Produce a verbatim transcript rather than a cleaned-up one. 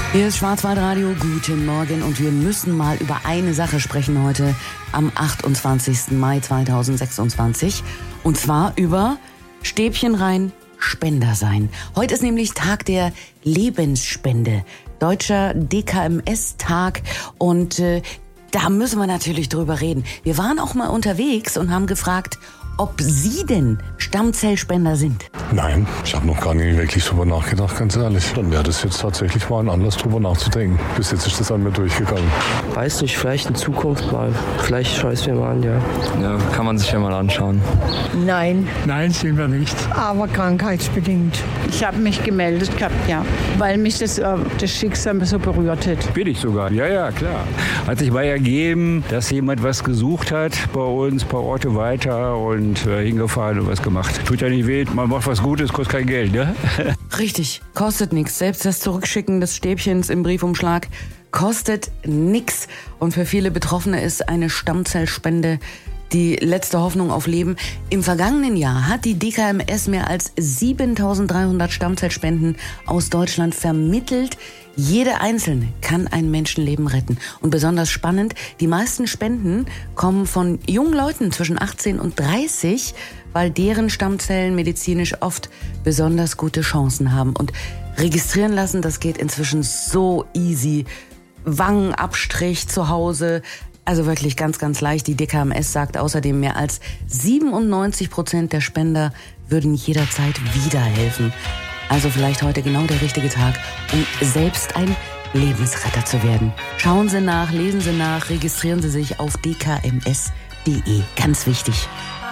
Hier ist Schwarzwaldradio, guten Morgen und wir müssen mal über eine Sache sprechen heute am achtundzwanzigsten Mai zweitausendsechsundzwanzig und zwar über Stäbchen rein, Spender sein. Heute ist nämlich Tag der Lebensspende, deutscher D K M S-Tag und äh, da müssen wir natürlich drüber reden. Wir waren auch mal unterwegs und haben gefragt, ob Sie denn Stammzellspender sind. Nein, ich habe noch gar nicht wirklich drüber nachgedacht, ganz ehrlich. Dann wäre das jetzt tatsächlich mal ein Anlass, drüber nachzudenken. Bis jetzt ist das an mir durchgegangen. Weiß nicht, vielleicht in Zukunft mal. Vielleicht schaue ich es mir mal an, ja. Ja, kann man sich ja mal anschauen. Nein. Nein, sind wir nicht. Aber krankheitsbedingt. Ich habe mich gemeldet gehabt, ja, weil mich das, äh, das Schicksal so berührt hat. Bin ich sogar, ja, ja, klar. Hat sich mal ergeben, dass jemand was gesucht hat bei uns, ein paar Orte weiter und äh, hingefahren und was gemacht. Tut ja nicht weh, man macht was Gutes, kostet kein Geld, ne? Richtig, kostet nichts. Selbst das Zurückschicken des Stäbchens im Briefumschlag kostet nichts. Und für viele Betroffene ist eine Stammzellspende die letzte Hoffnung auf Leben. Im vergangenen Jahr hat die D K M S mehr als siebentausenddreihundert Stammzellspenden aus Deutschland vermittelt. Jede einzelne kann ein Menschenleben retten. Und besonders spannend, die meisten Spenden kommen von jungen Leuten zwischen achtzehn und dreißig, weil deren Stammzellen medizinisch oft besonders gute Chancen haben. Und registrieren lassen, das geht inzwischen so easy. Wangenabstrich zu Hause. Also wirklich ganz, ganz leicht. Die D K M S sagt außerdem, mehr als siebenundneunzig Prozent der Spender würden jederzeit wieder helfen. Also vielleicht heute genau der richtige Tag, um selbst ein Lebensretter zu werden. Schauen Sie nach, lesen Sie nach, registrieren Sie sich auf d k m s punkt d e. Ganz wichtig.